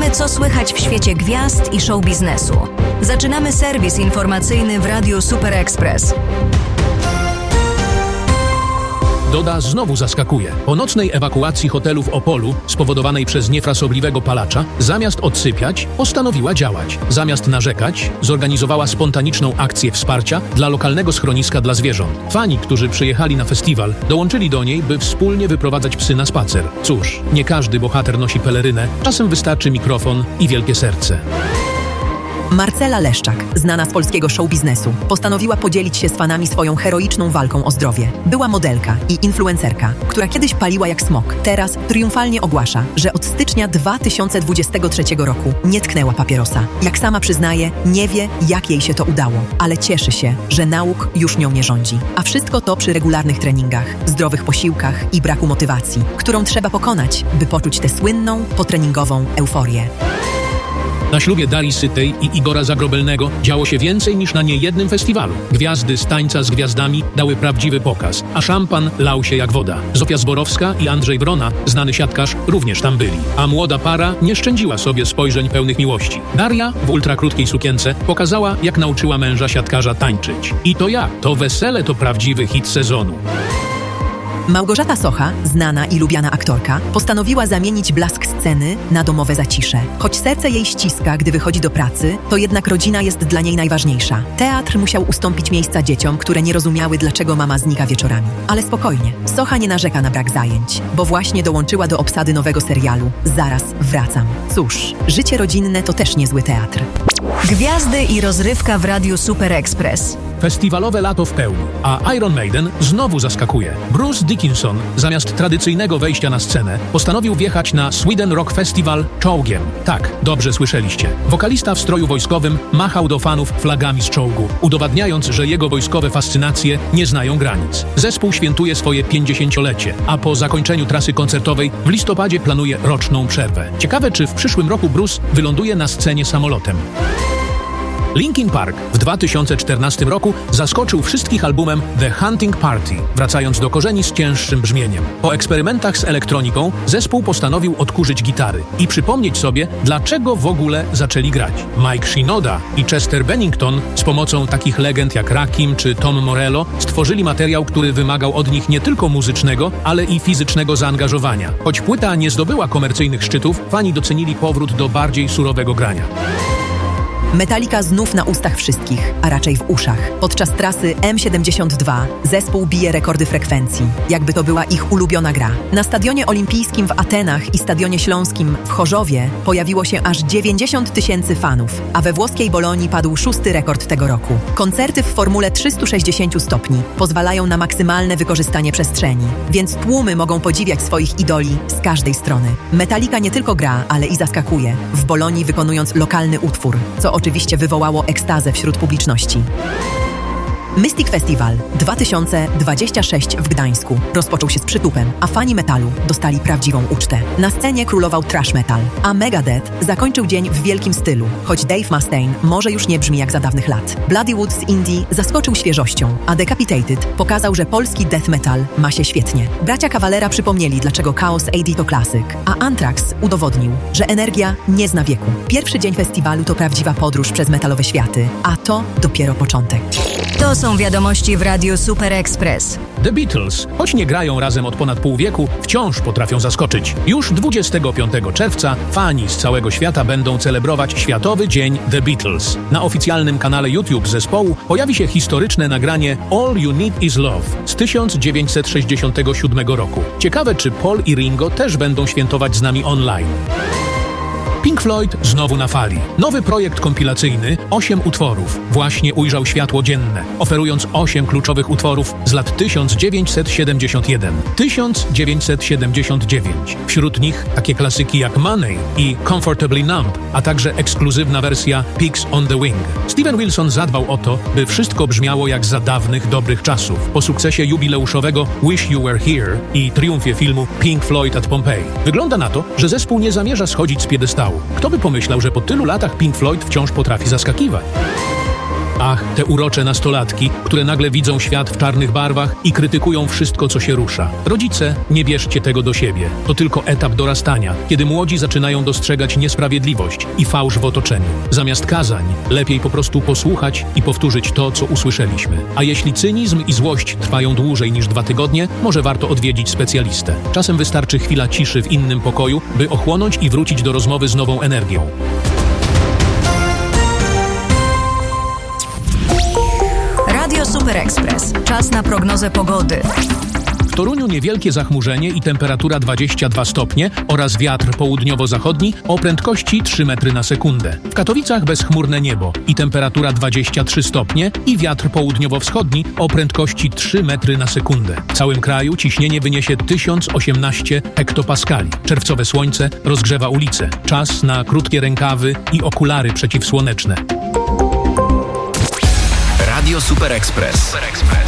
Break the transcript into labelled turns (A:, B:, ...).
A: Wiemy, co słychać w świecie gwiazd i show biznesu. Zaczynamy serwis informacyjny w Radiu Super Express.
B: Doda znowu zaskakuje. Po nocnej ewakuacji hotelu w Opolu, spowodowanej przez niefrasobliwego palacza, zamiast odsypiać, postanowiła działać. Zamiast narzekać, zorganizowała spontaniczną akcję wsparcia dla lokalnego schroniska dla zwierząt. Fani, którzy przyjechali na festiwal, dołączyli do niej, by wspólnie wyprowadzać psy na spacer. Cóż, nie każdy bohater nosi pelerynę, czasem wystarczy mikrofon i wielkie serce.
C: Marcela Leszczak, znana z polskiego show biznesu, postanowiła podzielić się z fanami swoją heroiczną walką o zdrowie. Była modelka i influencerka, która kiedyś paliła jak smok. Teraz triumfalnie ogłasza, że od stycznia 2023 roku nie tknęła papierosa. Jak sama przyznaje, nie wie, jak jej się to udało, ale cieszy się, że nauk już nią nie rządzi. A wszystko to przy regularnych treningach, zdrowych posiłkach i braku motywacji, którą trzeba pokonać, by poczuć tę słynną, potreningową euforię.
B: Na ślubie Darii Sytej i Igora Zagrobelnego działo się więcej niż na niejednym festiwalu. Gwiazdy z Tańca z Gwiazdami dały prawdziwy pokaz, a szampan lał się jak woda. Zofia Zborowska i Andrzej Wrona, znany siatkarz, również tam byli. A młoda para nie szczędziła sobie spojrzeń pełnych miłości. Daria w ultrakrótkiej sukience pokazała, jak nauczyła męża siatkarza tańczyć. I to jak? To wesele to prawdziwy hit sezonu.
C: Małgorzata Socha, znana i lubiana aktorka, postanowiła zamienić blask sceny na domowe zacisze. Choć serce jej ściska, gdy wychodzi do pracy, to jednak rodzina jest dla niej najważniejsza. Teatr musiał ustąpić miejsca dzieciom, które nie rozumiały, dlaczego mama znika wieczorami. Ale spokojnie, Socha nie narzeka na brak zajęć, bo właśnie dołączyła do obsady nowego serialu Zaraz wracam. Cóż, życie rodzinne to też niezły teatr.
A: Gwiazdy i rozrywka w Radiu Super Express.
B: Festiwalowe lato w pełni, a Iron Maiden znowu zaskakuje. Bruce Dickinson zamiast tradycyjnego wejścia na scenę postanowił wjechać na Sweden Rock Festival czołgiem. Tak, dobrze słyszeliście. Wokalista w stroju wojskowym machał do fanów flagami z czołgu, udowadniając, że jego wojskowe fascynacje nie znają granic. Zespół świętuje swoje 50-lecie, a po zakończeniu trasy koncertowej w listopadzie planuje roczną przerwę. Ciekawe, czy w przyszłym roku Bruce wyląduje na scenie samolotem. Linkin Park w 2014 roku zaskoczył wszystkich albumem The Hunting Party, wracając do korzeni z cięższym brzmieniem. Po eksperymentach z elektroniką zespół postanowił odkurzyć gitary i przypomnieć sobie, dlaczego w ogóle zaczęli grać. Mike Shinoda i Chester Bennington z pomocą takich legend jak Rakim czy Tom Morello stworzyli materiał, który wymagał od nich nie tylko muzycznego, ale i fizycznego zaangażowania. Choć płyta nie zdobyła komercyjnych szczytów, fani docenili powrót do bardziej surowego grania.
C: Metallica znów na ustach wszystkich, a raczej w uszach. Podczas trasy M72 zespół bije rekordy frekwencji, jakby to była ich ulubiona gra. Na Stadionie Olimpijskim w Atenach i Stadionie Śląskim w Chorzowie pojawiło się aż 90 000 fanów, a we włoskiej Bolonii padł 6. rekord tego roku. Koncerty w formule 360 stopni pozwalają na maksymalne wykorzystanie przestrzeni, więc tłumy mogą podziwiać swoich idoli z każdej strony. Metallica nie tylko gra, ale i zaskakuje, w Bolonii wykonując lokalny utwór, co oczywiście wywołało ekstazę wśród publiczności. Mystic Festival 2026 w Gdańsku rozpoczął się z przytupem, a fani metalu dostali prawdziwą ucztę. Na scenie królował thrash metal, a Megadeth zakończył dzień w wielkim stylu, choć Dave Mustaine może już nie brzmi jak za dawnych lat. Bloody Wood z Indii zaskoczył świeżością, a Decapitated pokazał, że polski death metal ma się świetnie. Bracia Cavalera przypomnieli, dlaczego Chaos AD to klasyk, a Anthrax udowodnił, że energia nie zna wieku. Pierwszy dzień festiwalu to prawdziwa podróż przez metalowe światy, a to dopiero początek.
A: To są wiadomości w Radiu Super Express.
B: The Beatles, choć nie grają razem od ponad pół wieku, wciąż potrafią zaskoczyć. Już 25 czerwca fani z całego świata będą celebrować Światowy Dzień The Beatles. Na oficjalnym kanale YouTube zespołu pojawi się historyczne nagranie All You Need Is Love z 1967 roku. Ciekawe, czy Paul i Ringo też będą świętować z nami online. Pink Floyd znowu na fali. Nowy projekt kompilacyjny, 8 utworów, właśnie ujrzał światło dzienne, oferując 8 kluczowych utworów z lat 1971-1979. Wśród nich takie klasyki jak Money i Comfortably Numb, a także ekskluzywna wersja Pigs on the Wing. Steven Wilson zadbał o to, by wszystko brzmiało jak za dawnych, dobrych czasów, po sukcesie jubileuszowego Wish You Were Here i triumfie filmu Pink Floyd at Pompeii. Wygląda na to, że zespół nie zamierza schodzić z piedestału. Kto by pomyślał, że po tylu latach Pink Floyd wciąż potrafi zaskakiwać? Ach, te urocze nastolatki, które nagle widzą świat w czarnych barwach i krytykują wszystko, co się rusza. Rodzice, nie bierzcie tego do siebie. To tylko etap dorastania, kiedy młodzi zaczynają dostrzegać niesprawiedliwość i fałsz w otoczeniu. Zamiast kazań, lepiej po prostu posłuchać i powtórzyć to, co usłyszeliśmy. A jeśli cynizm i złość trwają dłużej niż 2 tygodnie, może warto odwiedzić specjalistę. Czasem wystarczy chwila ciszy w innym pokoju, by ochłonąć i wrócić do rozmowy z nową energią.
A: Radio Super Express. Czas na prognozę pogody.
B: W Toruniu niewielkie zachmurzenie i temperatura 22 stopnie oraz wiatr południowo-zachodni o prędkości 3 metry na sekundę. W Katowicach bezchmurne niebo i temperatura 23 stopnie i wiatr południowo-wschodni o prędkości 3 metry na sekundę. W całym kraju ciśnienie wyniesie 1018 hektopaskali. Czerwcowe słońce rozgrzewa ulice. Czas na krótkie rękawy i okulary przeciwsłoneczne.
D: Radio Super Express.